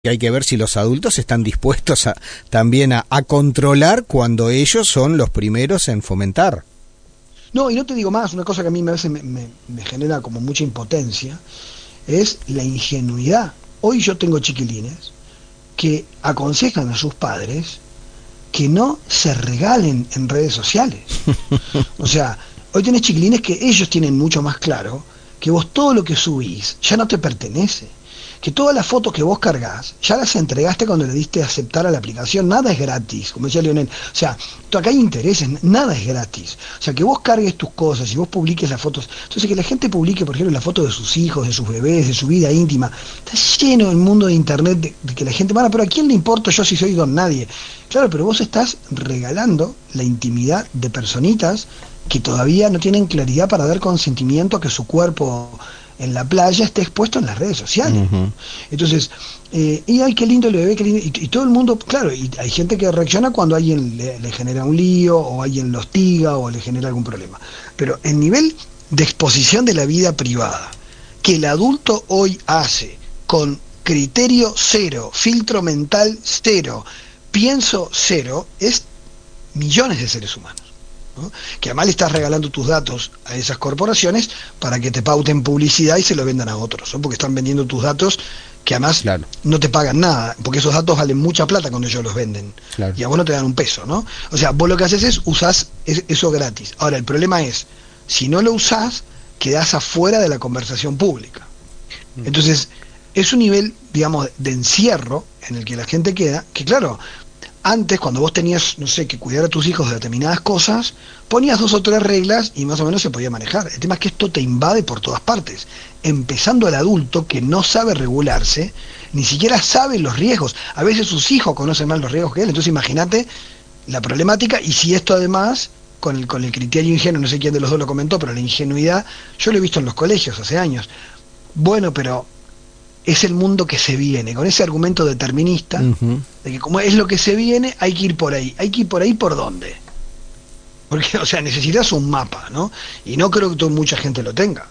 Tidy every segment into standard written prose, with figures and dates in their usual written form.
Y hay que ver si los adultos están dispuestos también a controlar cuando ellos son los primeros en fomentar. No, y no te digo más, una cosa que a mí a veces me genera como mucha impotencia, es la ingenuidad. Hoy yo tengo chiquilines que aconsejan a sus padres que no se regalen en redes sociales. O sea, hoy tenés chiquilines que ellos tienen mucho más claro que vos todo lo que subís ya no te pertenece. Que todas las fotos que vos cargas ya las entregaste cuando le diste a aceptar a la aplicación. Nada es gratis, como decía Lionel. O sea, acá hay intereses, nada es gratis. O sea, que vos cargues tus cosas y vos publiques las fotos. Entonces, que la gente publique, por ejemplo, la foto de sus hijos, de sus bebés, de su vida íntima. Está lleno el mundo de internet de que la gente... Bueno, pero ¿a quién le importo yo si soy don nadie? Claro, pero vos estás regalando la intimidad de personitas que todavía no tienen claridad para dar consentimiento a que su cuerpo en la playa esté expuesto en las redes sociales. Uh-huh. Entonces, y ay, qué lindo el bebé, qué lindo, y todo el mundo, claro, y hay gente que reacciona cuando alguien le genera un lío, o alguien lo hostiga, o le genera algún problema. Pero el nivel de exposición de la vida privada que el adulto hoy hace con criterio cero, filtro mental cero, pienso cero, es millones de seres humanos, ¿no? Que además le estás regalando tus datos a esas corporaciones para que te pauten publicidad y se lo vendan a otros, ¿no? Porque están vendiendo tus datos que además claro, no te pagan nada, porque esos datos valen mucha plata cuando ellos los venden, claro, y a vos no te dan un peso, ¿no? O sea, vos lo que haces es usás eso gratis. Ahora, el problema es, si no lo usás, quedás afuera de la conversación pública. Entonces, es un nivel, digamos, de encierro en el que la gente queda, que claro, antes, cuando vos tenías, no sé, que cuidar a tus hijos de determinadas cosas, ponías 2 o 3 reglas y más o menos se podía manejar. El tema es que esto te invade por todas partes, empezando el adulto que no sabe regularse, ni siquiera sabe los riesgos. A veces sus hijos conocen más los riesgos que él, entonces imagínate la problemática. Y si esto además, con el criterio ingenuo, no sé quién de los dos lo comentó, pero la ingenuidad, yo lo he visto en los colegios hace años. Bueno, pero es el mundo que se viene, con ese argumento determinista, uh-huh, de que como es lo que se viene, hay que ir por ahí. ¿Hay que ir por ahí por dónde? Porque, o sea, necesitas un mapa, ¿no? Y no creo que mucha gente lo tenga.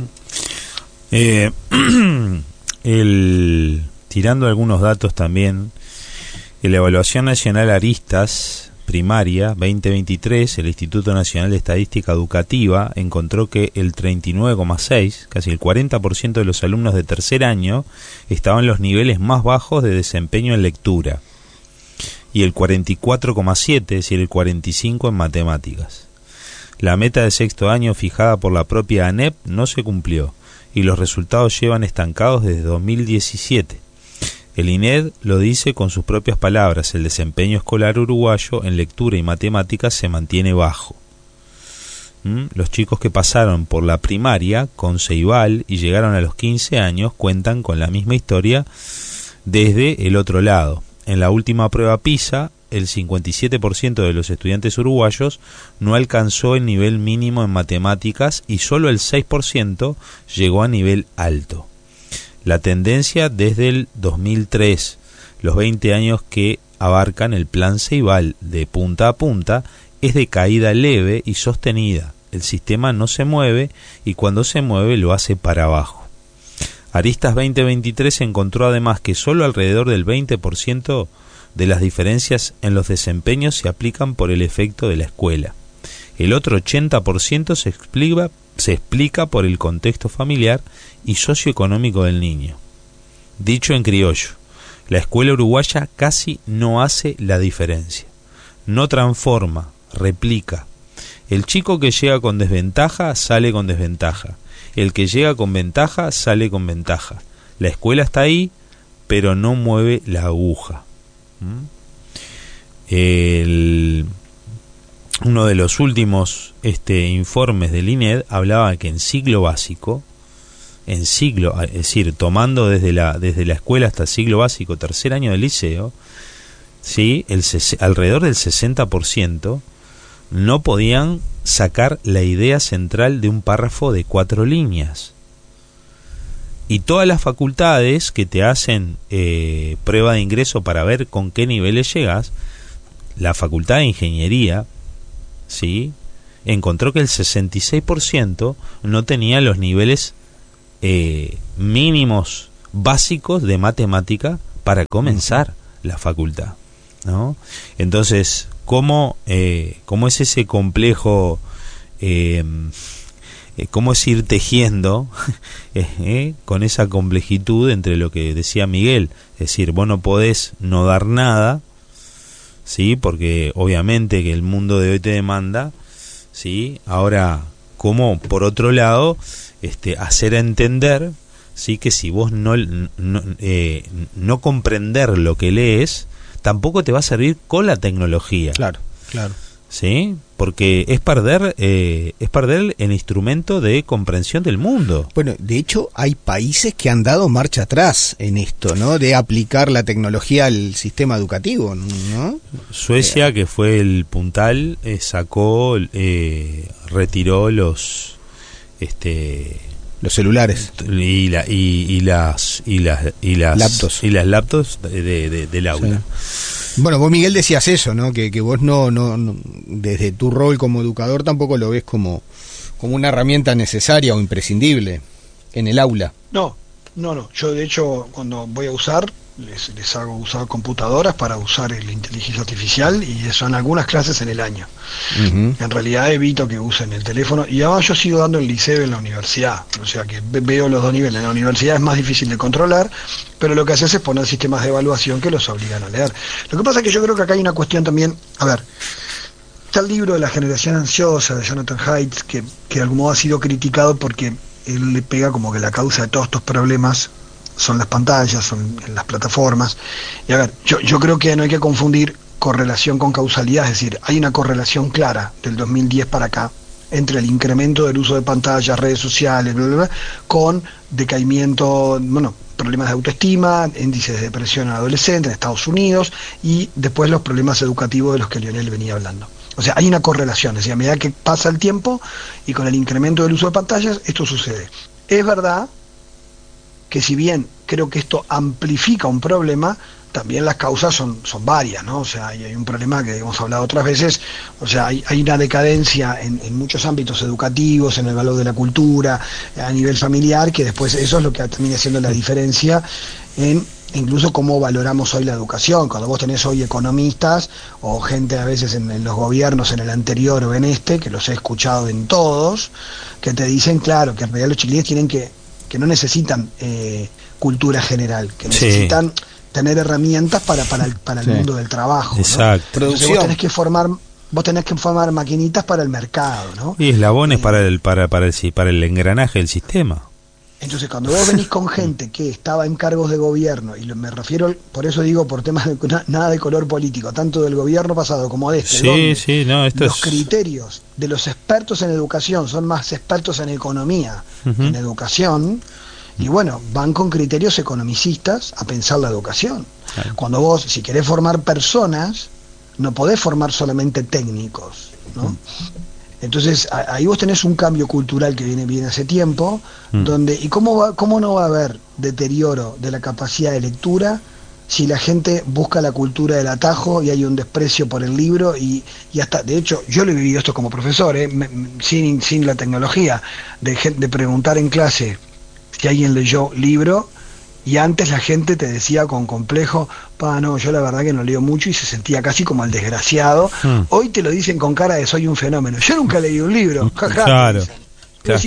Tirando algunos datos también, en la Evaluación Nacional Aristas Primaria 2023, el Instituto Nacional de Estadística Educativa encontró que el 39,6, casi el 40% de los alumnos de tercer año estaban en los niveles más bajos de desempeño en lectura, y el 44,7, es decir, el 45% en matemáticas. La meta de sexto año fijada por la propia ANEP no se cumplió, y los resultados llevan estancados desde 2017. El INED lo dice con sus propias palabras: el desempeño escolar uruguayo en lectura y matemáticas se mantiene bajo. Los chicos que pasaron por la primaria con Ceibal y llegaron a los 15 años cuentan con la misma historia desde el otro lado. En la última prueba PISA, el 57% de los estudiantes uruguayos no alcanzó el nivel mínimo en matemáticas y solo el 6% llegó a nivel alto. La tendencia desde el 2003, los 20 años que abarcan el plan Ceibal de punta a punta, es de caída leve y sostenida. El sistema no se mueve y cuando se mueve lo hace para abajo. Aristas 2023 encontró además que solo alrededor del 20% de las diferencias en los desempeños se aplican por el efecto de la escuela. El otro 80% se explica por el contexto familiar y socioeconómico del niño. Dicho en criollo, la escuela uruguaya casi no hace la diferencia. No transforma, replica. El chico que llega con desventaja sale con desventaja. El que llega con ventaja sale con ventaja. La escuela está ahí, pero no mueve la aguja. Uno de los últimos informes del INED hablaba que en ciclo básico, es decir, tomando desde la escuela hasta el ciclo básico, tercer año del liceo, ¿sí? Alrededor del 60% no podían sacar la idea central de un párrafo de 4 líneas. Y todas las facultades que te hacen prueba de ingreso para ver con qué niveles llegas, la facultad de ingeniería, ¿sí?, encontró que el 66% no tenía los niveles mínimos básicos de matemática para comenzar la facultad, ¿no? Entonces, ¿cómo es ese complejo, cómo es ir tejiendo con esa complejitud entre lo que decía Miguel? Es decir, vos no podés no dar nada, ¿sí? Porque obviamente que el mundo de hoy te demanda, ¿sí? Ahora, ¿cómo, por otro lado, hacer entender, ¿sí? Que si vos no comprender lo que lees, tampoco te va a servir con la tecnología. Claro, claro. ¿Sí? Porque es perder el instrumento de comprensión del mundo. Bueno, de hecho hay países que han dado marcha atrás en esto, ¿no? De aplicar la tecnología al sistema educativo, ¿no? Suecia, que fue el puntal, retiró los celulares y las laptops del aula. Sí. Bueno, vos, Miguel, decías eso, ¿no? Que vos no desde tu rol como educador tampoco lo ves como una herramienta necesaria o imprescindible en el aula. No. Yo, de hecho, cuando voy a usar, les hago usar computadoras para usar la inteligencia artificial, y son algunas clases en el año. Uh-huh. En realidad evito que usen el teléfono, y además yo sigo dando el liceo en la universidad, o sea que veo los dos niveles. En la universidad es más difícil de controlar, pero lo que haces es poner sistemas de evaluación que los obligan a leer. Lo que pasa es que yo creo que acá hay una cuestión también. A ver, está el libro de La generación ansiosa de Jonathan Haidt, que de algún modo ha sido criticado porque él le pega como que la causa de todos estos problemas son las pantallas, son las plataformas. Y a ver, yo creo que no hay que confundir correlación con causalidad, es decir, hay una correlación clara del 2010 para acá entre el incremento del uso de pantallas, redes sociales, bla, bla, bla, con decaimiento, problemas de autoestima, índices de depresión en adolescentes en Estados Unidos, y después los problemas educativos de los que Lionel venía hablando. O sea, hay una correlación, es decir, a medida que pasa el tiempo y con el incremento del uso de pantallas, esto sucede. Es verdad que si bien creo que esto amplifica un problema, también las causas son varias, ¿no? O sea, hay un problema que hemos hablado otras veces, o sea, hay una decadencia en muchos ámbitos educativos, en el valor de la cultura, a nivel familiar, que después eso es lo que termina siendo la diferencia en incluso cómo valoramos hoy la educación. Cuando vos tenés hoy economistas o gente a veces en los gobiernos, en el anterior o en que los he escuchado en todos, que te dicen, claro, que en realidad los chiquilines tienen que no necesitan cultura general, que necesitan tener herramientas para el mundo del trabajo, ¿no? Exacto. Entonces vos tenés que formar maquinitas para el mercado, ¿no? Y eslabones para el engranaje del sistema. Entonces, cuando vos venís con gente que estaba en cargos de gobierno, y me refiero, por eso digo, por temas de nada de color político, tanto del gobierno pasado como de los criterios de los expertos en educación son más expertos en economía que en educación, y bueno, van con criterios economicistas a pensar la educación. Claro. Cuando vos, si querés formar personas, no podés formar solamente técnicos, ¿no? Entonces ahí vos tenés un cambio cultural que viene hace tiempo, donde, ¿y cómo no va a haber deterioro de la capacidad de lectura si la gente busca la cultura del atajo y hay un desprecio por el libro? Y hasta, de hecho, yo lo he vivido esto como profesor, sin la tecnología, de preguntar en clase si alguien leyó libro, y antes la gente te decía con complejo, no, yo la verdad que no leo mucho, y se sentía casi como el desgraciado. Hoy te lo dicen con cara de soy un fenómeno. Yo nunca leí un libro. Claro. Pero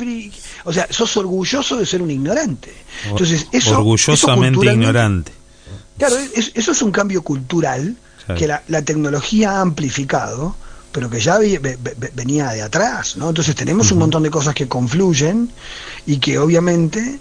o sea, sos orgulloso de ser un ignorante. Entonces, eso orgullosamente ignorante. Claro, eso es un cambio cultural, claro, que la tecnología ha amplificado, pero que ya venía de atrás, ¿no? Entonces tenemos un montón de cosas que confluyen, y que obviamente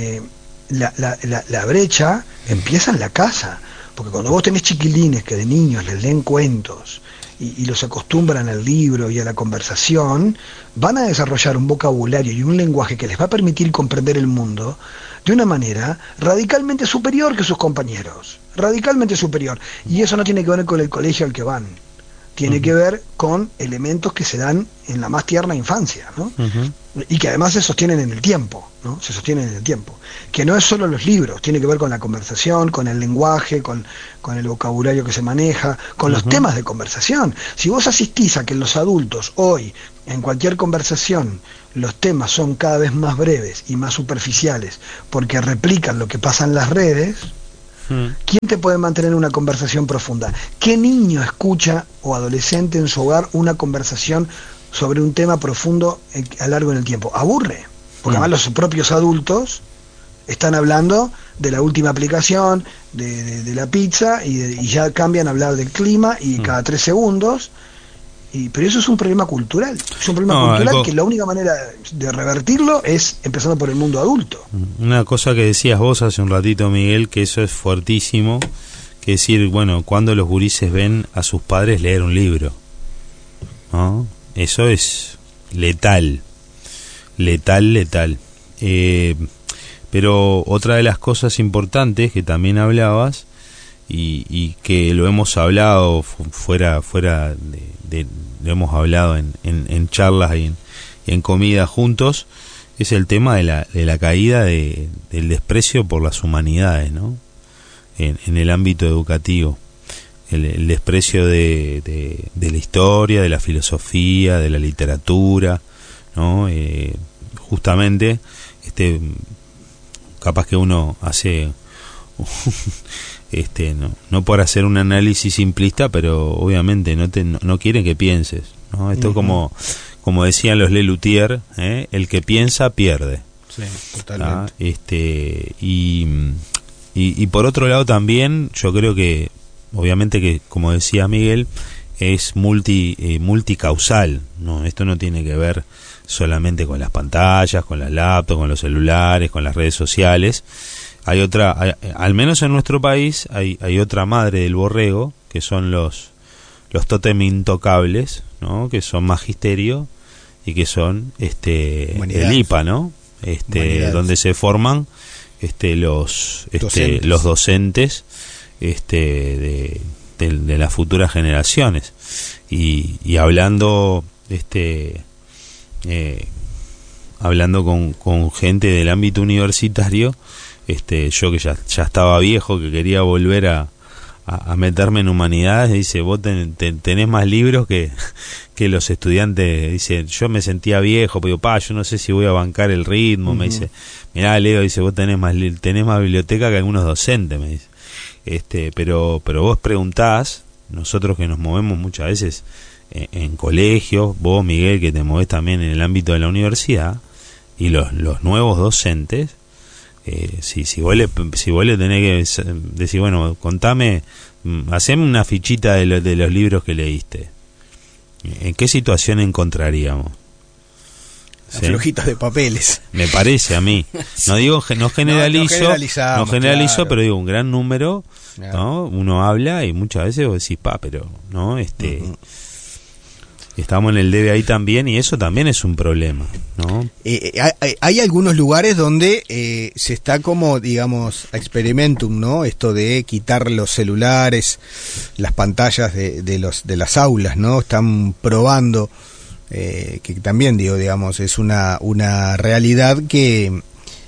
la brecha empieza en la casa, porque cuando vos tenés chiquilines que de niños les leen cuentos y los acostumbran al libro y a la conversación, van a desarrollar un vocabulario y un lenguaje que les va a permitir comprender el mundo de una manera radicalmente superior que sus compañeros, radicalmente superior. Y eso no tiene que ver con el colegio al que van, tiene que ver con elementos que se dan en la más tierna infancia, ¿no? Y que además se sostienen en el tiempo, ¿no? Se sostienen en el tiempo. Que no es solo los libros, tiene que ver con la conversación, con el lenguaje, con el vocabulario que se maneja, con los temas de conversación. Si vos asistís a que los adultos hoy, en cualquier conversación, los temas son cada vez más breves y más superficiales, porque replican lo que pasa en las redes, ¿Quién te puede mantener una conversación profunda? ¿Qué niño escucha o adolescente en su hogar una conversación sobre un tema profundo a largo en el tiempo? Aburre, porque además los propios adultos están hablando de la última aplicación, de la pizza, y ya cambian a hablar del clima y cada 3 segundos. Pero eso es un problema cultural. Es un problema cultural que la única manera de revertirlo es empezando por el mundo adulto. Una cosa que decías vos hace un ratito, Miguel, que eso es fuertísimo, que decir, bueno, cuando los gurises ven a sus padres leer un libro, ¿no? Eso es letal. Pero otra de las cosas importantes que también hablabas, y que lo hemos hablado fuera lo hemos hablado en charlas y en comida juntos, es el tema de la caída del desprecio por las humanidades, ¿no? En el ámbito educativo, el desprecio de la historia, de la filosofía, de la literatura, ¿no? Justamente capaz que uno hace no por hacer un análisis simplista, pero obviamente no quieren que pienses, ¿no? Esto como decían los Lelutier, el que piensa pierde. Sí, totalmente. Y por otro lado también yo creo que obviamente que, como decía Miguel, es multicausal, ¿no? Esto no tiene que ver solamente con las pantallas, con las laptops, con los celulares, con las redes sociales. Hay otra, al menos en nuestro país, hay otra madre del borrego, que son los tótem intocables, ¿no? Que son magisterio y que son el IPA, ¿no? Donde se forman los docentes de las futuras generaciones. Y hablando con gente del ámbito universitario, yo que ya estaba viejo, que quería volver a meterme en humanidades, dice, vos tenés más libros que los estudiantes. Dice, yo me sentía viejo, pero yo no sé si voy a bancar el ritmo. Me dice, mirá, Leo, dice, vos tenés más biblioteca que algunos docentes, me dice. Pero vos preguntás, nosotros que nos movemos muchas veces en colegios, vos, Miguel, que te movés también en el ámbito de la universidad, y los nuevos docentes, si vos le tenés que decir, bueno, contame, haceme una fichita de los libros que leíste, ¿en qué situación encontraríamos? ¿Sí? Flojitas de papeles. Me parece a mí. No digo, no generalizo, claro. Pero digo, un gran número, claro. ¿No? Uno habla y muchas veces vos decís, pero, ¿no? Estamos en el debe ahí también, y eso también es un problema, ¿no? Hay algunos lugares donde se está como, digamos, experimentum, ¿no? Esto de quitar los celulares, las pantallas de las aulas, ¿no? Están probando, que también digamos, es una realidad que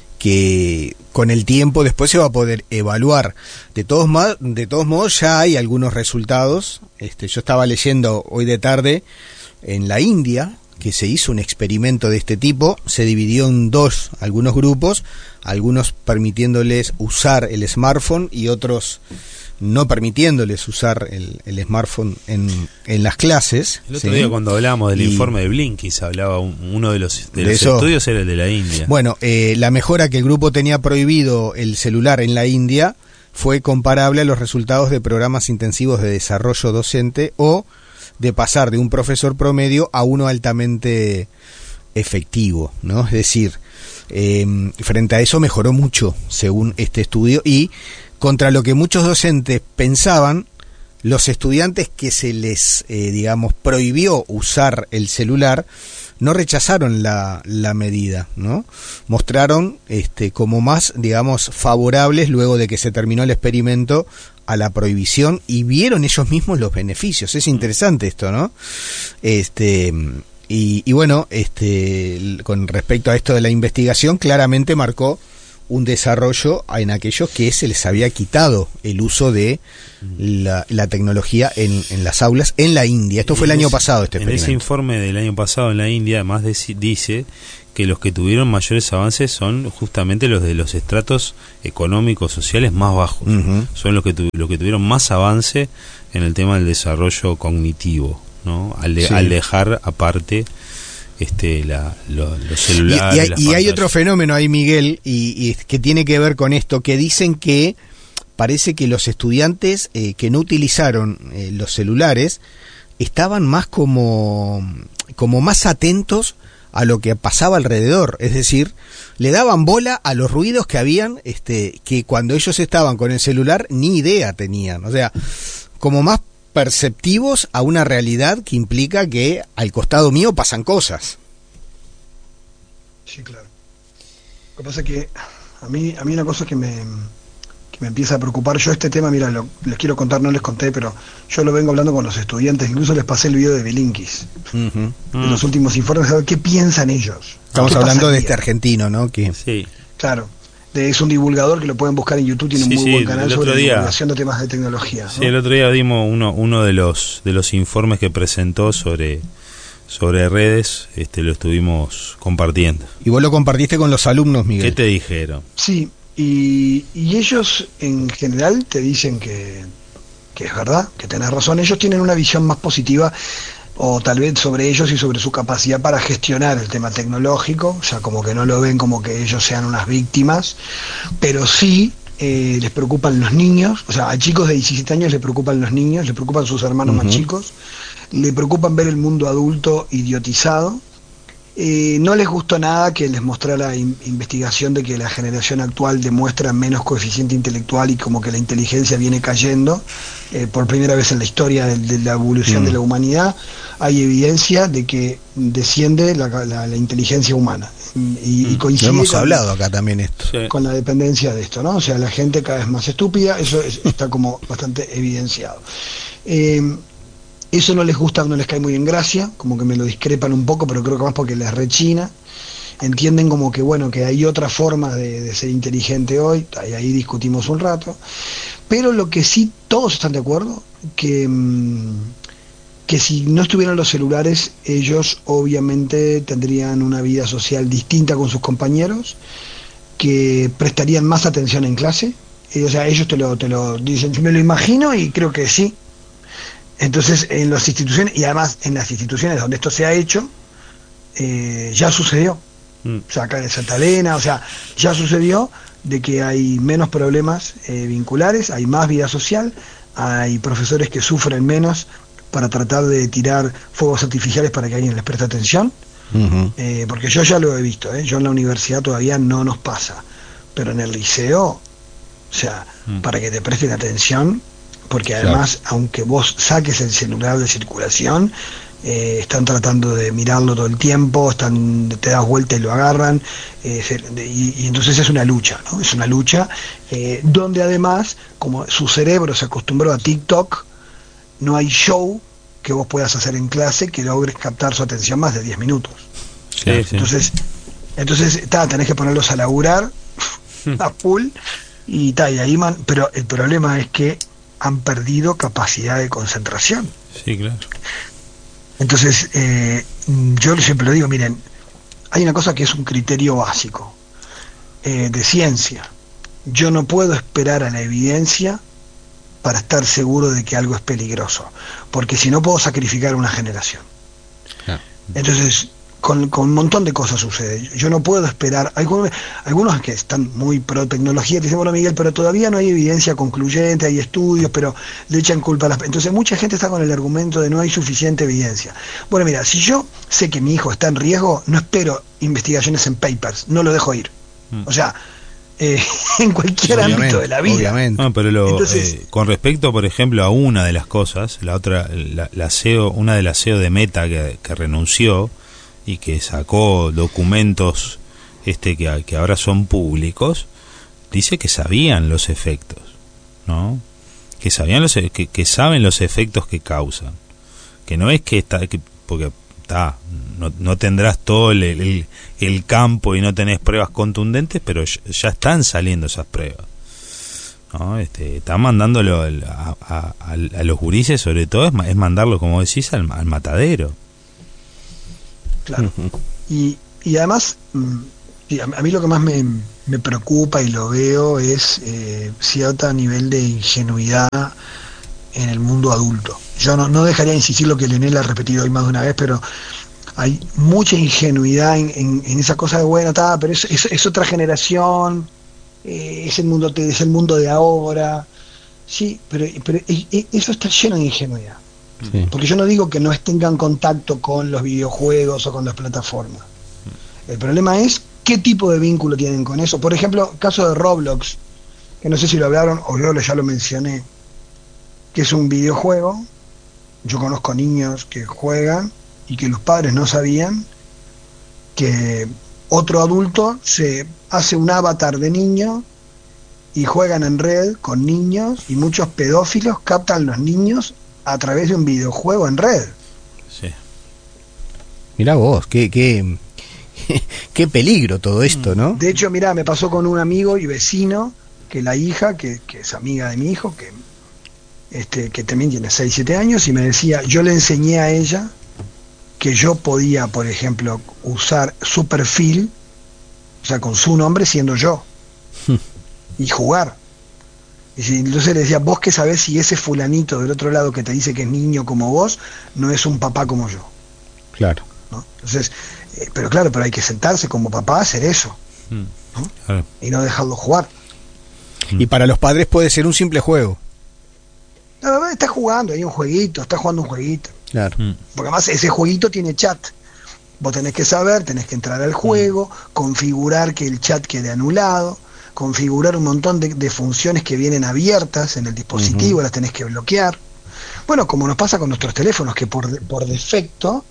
con el tiempo después se va a poder evaluar. De todos modos ya hay algunos resultados. Yo estaba leyendo hoy de tarde en la India que se hizo un experimento de este tipo. Se dividió en dos, algunos grupos, algunos permitiéndoles usar el smartphone y otros no permitiéndoles usar el smartphone en las clases. El otro día cuando hablábamos del informe de Blinkist, hablaba uno de los estudios era el de la India. Bueno, la mejora que el grupo tenía prohibido el celular en la India fue comparable a los resultados de programas intensivos de desarrollo docente o de pasar de un profesor promedio a uno altamente efectivo, ¿no? Es decir, frente a eso mejoró mucho, según este estudio, y contra lo que muchos docentes pensaban, los estudiantes que se les, prohibió usar el celular, no rechazaron la medida, ¿no? Mostraron como más, favorables luego de que se terminó el experimento a la prohibición, y vieron ellos mismos los beneficios. Es interesante esto, ¿no? Y bueno, con respecto a esto de la investigación, claramente marcó un desarrollo en aquellos que se les había quitado el uso de la tecnología en las aulas en la India. Esto fue el año pasado, este experimento. En ese informe del año pasado en la India, además dice que los que tuvieron mayores avances son justamente los de los estratos económicos sociales más bajos. Son los que tuvieron más avance en el tema del desarrollo cognitivo, ¿no? Al dejar aparte los celulares. Y hay otro fenómeno ahí, Miguel, y que tiene que ver con esto, que dicen que parece que los estudiantes que no utilizaron los celulares estaban más como más atentos a lo que pasaba alrededor, es decir, le daban bola a los ruidos que habían, que cuando ellos estaban con el celular ni idea tenían, o sea, como más perceptivos a una realidad que implica que al costado mío pasan cosas. Sí, claro. Lo que pasa es que a mí una cosa que me empieza a preocupar, yo este tema, mira, les quiero contar, no les conté, pero yo lo vengo hablando con los estudiantes, incluso les pasé el video de Bilinkis, de los últimos informes, a ver qué piensan ellos. Estamos hablando de este argentino, ¿no? Que... Sí. Claro. Es un divulgador que lo pueden buscar en YouTube, tiene un muy buen canal sobre divulgación de temas de tecnología, ¿no? Sí, el otro día dimos uno de los informes que presentó sobre redes, lo estuvimos compartiendo. Y vos lo compartiste con los alumnos, Miguel. ¿Qué te dijeron? Sí, y ellos en general te dicen que es verdad, que tenés razón. Ellos tienen una visión más positiva, o tal vez sobre ellos y sobre su capacidad para gestionar el tema tecnológico, o sea, como que no lo ven como que ellos sean unas víctimas, pero sí les preocupan los niños, o sea, a chicos de 17 años les preocupan los niños, les preocupan sus hermanos más chicos, le preocupan ver el mundo adulto idiotizado. No les gustó nada que les mostrara investigación de que la generación actual demuestra menos coeficiente intelectual y como que la inteligencia viene cayendo. Por primera vez en la historia de la evolución de la humanidad hay evidencia de que desciende la inteligencia humana. Y coincide lo hemos hablado acá también esto. Con la dependencia de esto, ¿no? O sea, la gente cada vez más estúpida, eso está como bastante evidenciado. Eso no les gusta, no les cae muy en gracia, como que me lo discrepan un poco, pero creo que más porque les rechina. Entienden como que, bueno, que hay otra forma de ser inteligente hoy, y ahí discutimos un rato. Pero lo que sí todos están de acuerdo, que si no estuvieran los celulares, ellos obviamente tendrían una vida social distinta con sus compañeros, que prestarían más atención en clase. O sea, ellos te lo dicen, me lo imagino y creo que sí. Entonces, en las instituciones, y además en las instituciones donde esto se ha hecho, ya sucedió. O sea, acá en Santa Elena, o sea, ya sucedió de que hay menos problemas vinculares, hay más vida social, hay profesores que sufren menos para tratar de tirar fuegos artificiales para que alguien les preste atención, porque yo ya lo he visto, yo en la universidad todavía no nos pasa, pero en el liceo, o sea, para que te presten atención, porque además, aunque vos saques el celular de circulación, están tratando de mirarlo todo el tiempo, te das vuelta y lo agarran, y entonces es una lucha, ¿no? Es una lucha donde además, como su cerebro se acostumbró a TikTok, no hay show que vos puedas hacer en clase que logres captar su atención más de 10 minutos. Sí, sí. Entonces tenés que ponerlos a laburar a full, y ahí pero el problema es que han perdido capacidad de concentración. Sí, claro. Entonces, yo siempre lo digo, miren, hay una cosa que es un criterio básico de ciencia. Yo no puedo esperar a la evidencia para estar seguro de que algo es peligroso, porque si no puedo sacrificar una generación. Entonces, con un montón de cosas sucede. Yo no puedo esperar. Algunos que están muy pro tecnología te dicen, bueno, Miguel, pero todavía no hay evidencia concluyente, hay estudios, pero le echan culpa a las... Entonces mucha gente está con el argumento de no hay suficiente evidencia. Bueno, mira, si yo sé que mi hijo está en riesgo, no espero investigaciones en papers, no lo dejo ir. O sea, en cualquier ámbito de la vida. Obviamente. No, pero Entonces, con respecto, por ejemplo, a una de las cosas, la otra, la CEO, una de las CEO de Meta que renunció y que sacó documentos que ahora son públicos, dice que sabían los efectos, ¿no? Que sabían que saben los efectos que causan, que no es porque no tendrás todo el campo y no tenés pruebas contundentes, pero ya están saliendo esas pruebas, ¿no? Están mandándolo a los gurises, sobre todo es mandarlo, como decís, al matadero. Claro. Y Y además, sí, a mí lo que más me preocupa y lo veo es cierto nivel de ingenuidad en el mundo adulto. Yo no dejaría de insistir lo que Leonel ha repetido hoy más de una vez, pero hay mucha ingenuidad en esa cosa de, bueno, pero es otra generación, es el mundo de ahora. Sí, pero eso está lleno de ingenuidad. Sí. Porque yo no digo que no tengan contacto con los videojuegos o con las plataformas. El problema es qué tipo de vínculo tienen con eso. Por ejemplo, caso de Roblox, que no sé si lo hablaron o yo ya lo mencioné, que es un videojuego. Yo conozco niños que juegan y que los padres no sabían que otro adulto se hace un avatar de niño y juegan en red con niños, y muchos pedófilos captan los niños a través de un videojuego en red. Sí. Mirá vos, qué peligro todo esto, ¿no? De hecho, mirá, me pasó con un amigo y vecino, que la hija, que es amiga de mi hijo, que también tiene 6, 7 años, y me decía, yo le enseñé a ella que yo podía, por ejemplo, usar su perfil, o sea, con su nombre siendo yo, y jugar. Y entonces le decía, vos que sabés si ese fulanito del otro lado que te dice que es niño como vos, no es un papá como yo. Claro. ¿No? Entonces, pero hay que sentarse como papá a hacer eso, ¿no? Claro. Y no dejarlo jugar. Y para los padres puede ser un simple juego. No, está jugando ahí un jueguito, está jugando un jueguito. Claro. Porque además ese jueguito tiene chat. Vos tenés que saber, tenés que entrar al juego, configurar que el chat quede anulado, configurar un montón de funciones que vienen abiertas en el dispositivo, las tenés que bloquear. Bueno, como nos pasa con nuestros teléfonos, que por defecto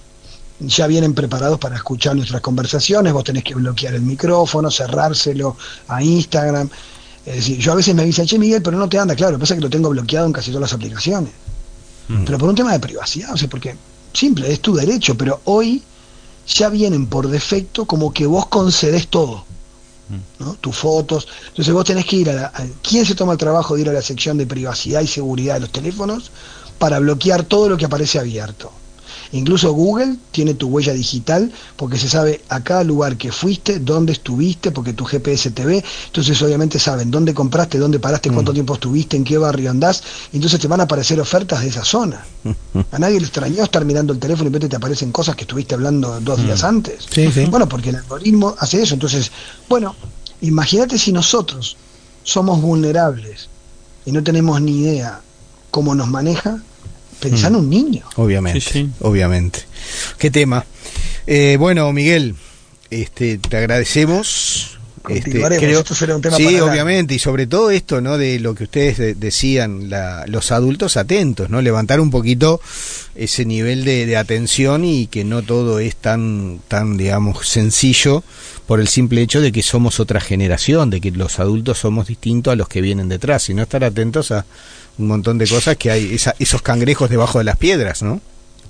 ya vienen preparados para escuchar nuestras conversaciones, vos tenés que bloquear el micrófono, cerrárselo a Instagram. Es decir, yo a veces me dicen, che Miguel, pero no te anda, claro, lo que pasa es que lo tengo bloqueado en casi todas las aplicaciones. Pero por un tema de privacidad, o sea, porque simple, es tu derecho, pero hoy ya vienen por defecto como que vos concedes todo, ¿no? Tus fotos. Entonces vos tenés que ir ¿quién se toma el trabajo de ir a la sección de privacidad y seguridad de los teléfonos para bloquear todo lo que aparece abierto? Incluso Google tiene tu huella digital, porque se sabe a cada lugar que fuiste, dónde estuviste, porque tu GPS te ve. Entonces obviamente saben dónde compraste, dónde paraste, cuánto tiempo estuviste, en qué barrio andás, y entonces te van a aparecer ofertas de esa zona. A nadie le extrañó estar mirando el teléfono y de repente te aparecen cosas que estuviste hablando 2 días antes. Sí, sí. Bueno, porque el algoritmo hace eso. Entonces, bueno, imagínate si nosotros somos vulnerables y no tenemos ni idea cómo nos maneja. Pensá en un niño. Obviamente, Sí. obviamente. ¿Qué tema? Bueno, Miguel, te agradecemos. Continuaremos, esto será un tema sí, para obviamente, y sobre todo esto, ¿no? De lo que ustedes decían, los adultos atentos, ¿no? Levantar un poquito ese nivel de atención, y que no todo es tan, digamos, sencillo por el simple hecho de que somos otra generación, de que los adultos somos distintos a los que vienen detrás, y no estar atentos a un montón de cosas que hay, esos cangrejos debajo de las piedras, ¿no?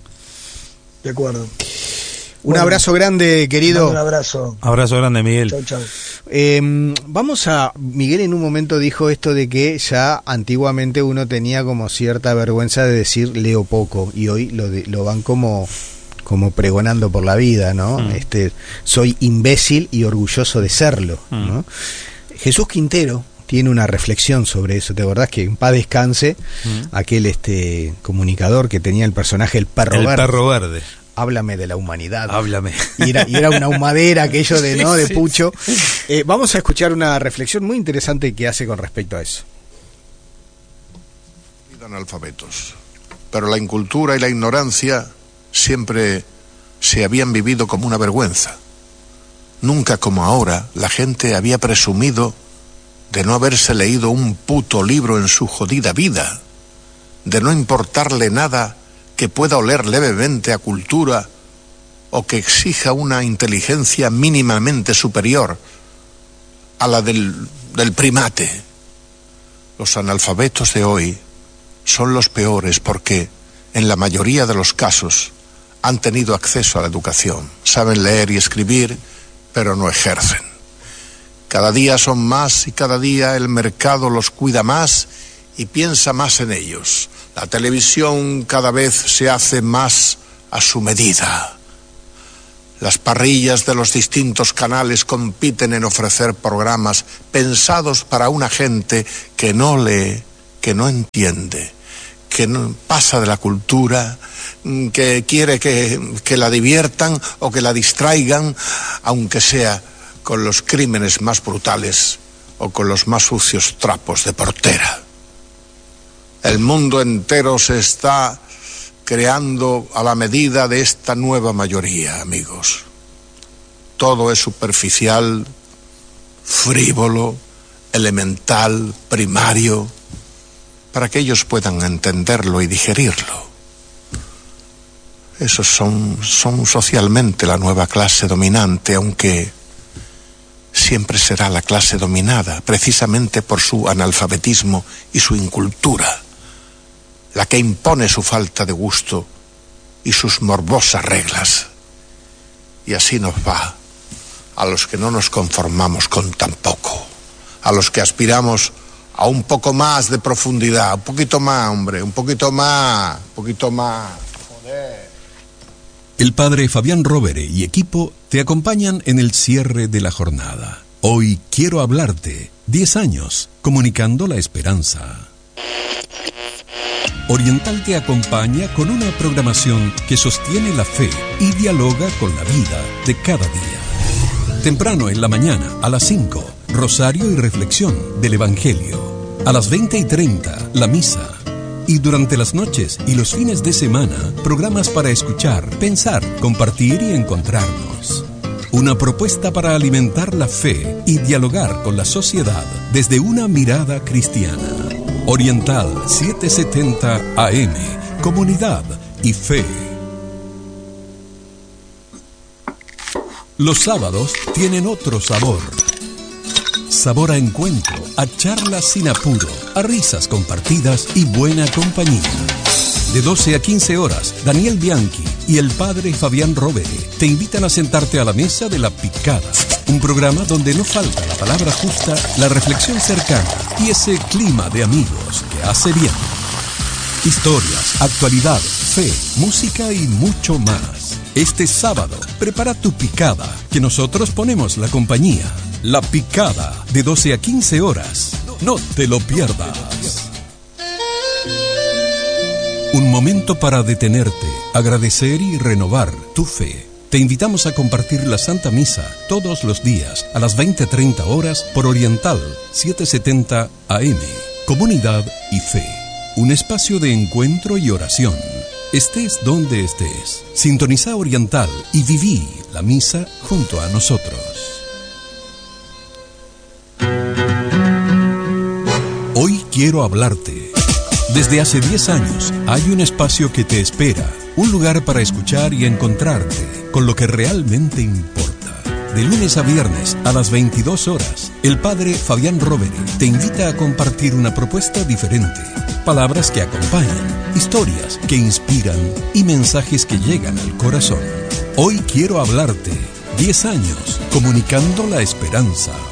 De acuerdo. Un abrazo grande, querido. Un abrazo. Abrazo grande, Miguel. Chau, chau. Miguel en un momento dijo esto de que ya antiguamente uno tenía como cierta vergüenza de decir leo poco, y hoy lo van como pregonando por la vida, ¿no? Soy imbécil y orgulloso de serlo, ¿no? Jesús Quintero tiene una reflexión sobre eso. ¿Te acordás que en paz descanse aquel comunicador que tenía el personaje el perro verde? Háblame de la humanidad. Háblame. Y era una humadera aquello de, ¿no? De Sí, pucho. Vamos a escuchar una reflexión muy interesante que hace con respecto a eso. Analfabetos, pero la incultura y la ignorancia siempre se habían vivido como una vergüenza. Nunca como ahora la gente había presumido de no haberse leído un puto libro en su jodida vida, de no importarle nada que pueda oler levemente a cultura o que exija una inteligencia mínimamente superior a la del primate. Los analfabetos de hoy son los peores porque, en la mayoría de los casos, han tenido acceso a la educación, saben leer y escribir, pero no ejercen. Cada día son más y cada día el mercado los cuida más y piensa más en ellos. La televisión cada vez se hace más a su medida. Las parrillas de los distintos canales compiten en ofrecer programas pensados para una gente que no lee, que no entiende, que no pasa de la cultura, que quiere que la diviertan o que la distraigan, aunque sea con los crímenes más brutales o con los más sucios trapos de portera. El mundo entero se está creando a la medida de esta nueva mayoría, amigos. Todo es superficial, frívolo, elemental, primario, para que ellos puedan entenderlo y digerirlo. Esos son socialmente la nueva clase dominante, aunque siempre será la clase dominada, precisamente por su analfabetismo y su incultura, la que impone su falta de gusto y sus morbosas reglas. Y así nos va a los que no nos conformamos con tan poco, a los que aspiramos a un poco más de profundidad, un poquito más, hombre, un poquito más, joder. El padre Fabián Rovere y equipo te acompañan en el cierre de la jornada. Hoy quiero hablarte, 10 años, comunicando la esperanza. Oriental te acompaña con una programación que sostiene la fe y dialoga con la vida de cada día. Temprano en la mañana, a las 5, rosario y reflexión del Evangelio. A las 20:30, la misa. Y durante las noches y los fines de semana, programas para escuchar, pensar, compartir y encontrarnos. Una propuesta para alimentar la fe y dialogar con la sociedad desde una mirada cristiana. Oriental 770 AM, comunidad y fe. Los sábados tienen otro sabor. Sabor a encuentro, a charlas sin apuro, a risas compartidas y buena compañía. De 12 a 15 horas, Daniel Bianchi y el padre Fabián Rovere te invitan a sentarte a la mesa de La Picada, un programa donde no falta la palabra justa, la reflexión cercana y ese clima de amigos que hace bien. Historias, actualidad, fe, música y mucho más. Este sábado, prepara tu picada, que nosotros ponemos la compañía. La Picada, de 12 a 15 horas. No te lo pierdas. Un momento para detenerte, agradecer y renovar tu fe. Te invitamos a compartir la Santa Misa todos los días a las 20:30 horas por Oriental 770 AM. Comunidad y fe. Un espacio de encuentro y oración. Estés donde estés. Sintoniza Oriental y viví la misa junto a nosotros. Hoy quiero hablarte. Desde hace 10 años hay un espacio que te espera, un lugar para escuchar y encontrarte con lo que realmente importa. De lunes a viernes a las 22 horas, el padre Fabián Rovere te invita a compartir una propuesta diferente, palabras que acompañan, historias que inspiran y mensajes que llegan al corazón. Hoy quiero hablarte, 10 años comunicando la esperanza.